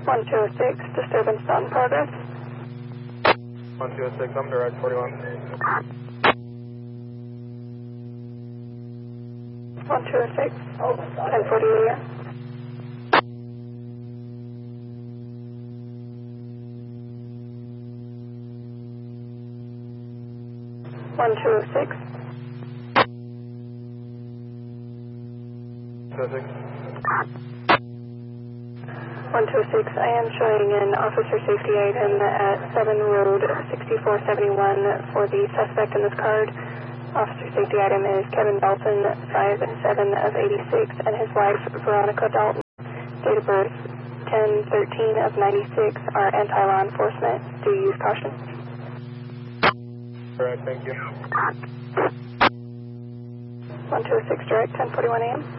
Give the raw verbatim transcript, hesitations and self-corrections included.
one two oh six, disturbance not in progress. one two oh six, I'm direct forty-one. one two oh six, ten forty-eight. one two oh six. two oh six. one two oh six, I am showing an officer safety item at seven Road sixty-four seventy-one for the suspect in this card. Officer safety item is Kevin Dalton, five seven of eighty-six, and his wife, Veronica Dalton. Date of birth, ten thirteen of ninety-six, are anti-law enforcement. Do use caution. All right, thank you. one two oh six direct, ten forty-one a m